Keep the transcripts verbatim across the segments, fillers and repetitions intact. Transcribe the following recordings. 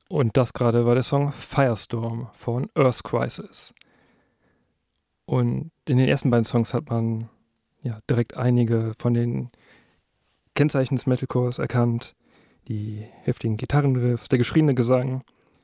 Und das gerade war der Song Firestorm von Earth Crisis. Und in den ersten beiden Songs hat man ja direkt einige von den Kennzeichen des Metalcores erkannt. Die heftigen Gitarrenriffs, der geschrieene Gesang.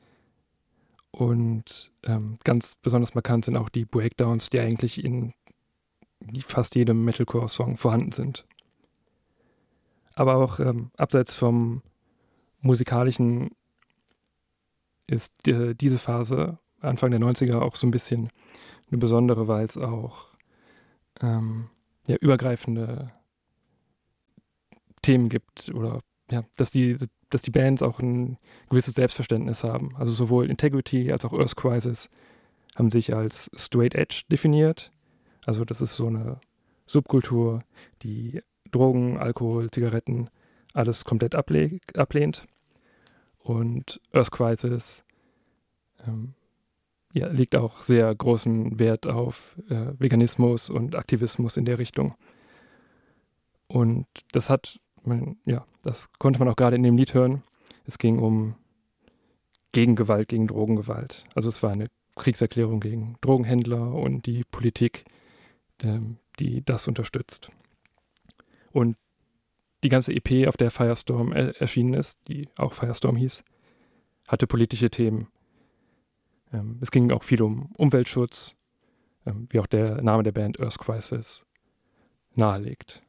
Und ähm, ganz besonders markant sind auch die Breakdowns, die eigentlich in fast jedem Metalcore-Song vorhanden sind. Aber auch ähm, abseits vom Musikalischen ist äh, diese Phase, Anfang der neunziger, auch so ein bisschen eine besondere, weil es auch ähm, ja, übergreifende Themen gibt oder ja, dass die, dass die Bands auch ein gewisses Selbstverständnis haben. Also sowohl Integrity als auch Earth Crisis haben sich als Straight Edge definiert. Also das ist so eine Subkultur, die Drogen, Alkohol, Zigaretten, alles komplett able- ablehnt. Und Earth Crisis ähm, ja, legt auch sehr großen Wert auf äh, Veganismus und Aktivismus in der Richtung. Und das hat, man, ja, das konnte man auch gerade in dem Lied hören. Es ging um Gegengewalt, gegen Drogengewalt. Also es war eine Kriegserklärung gegen Drogenhändler und die Politik, ähm, die das unterstützt. Und die ganze E P, auf der Firestorm er- erschienen ist, die auch Firestorm hieß, hatte politische Themen. Ähm, es ging auch viel um Umweltschutz, ähm, wie auch der Name der Band Earth Crisis nahelegt.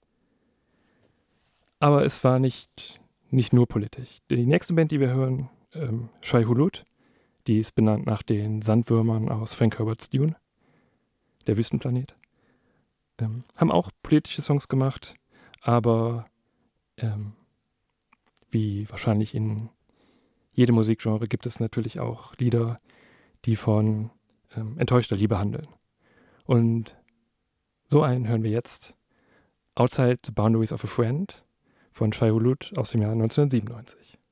Aber es war nicht, nicht nur politisch. Die nächste Band, die wir hören, ähm, Shai Hulud, die ist benannt nach den Sandwürmern aus Frank Herbert's Dune, der Wüstenplanet. Ähm, haben auch politische Songs gemacht, aber ähm, wie wahrscheinlich in jedem Musikgenre gibt es natürlich auch Lieder, die von ähm, enttäuschter Liebe handeln. Und so einen hören wir jetzt, Outside the Boundaries of a Friend von Shai Hulud aus dem Jahr neunzehnhundertsiebenundneunzig.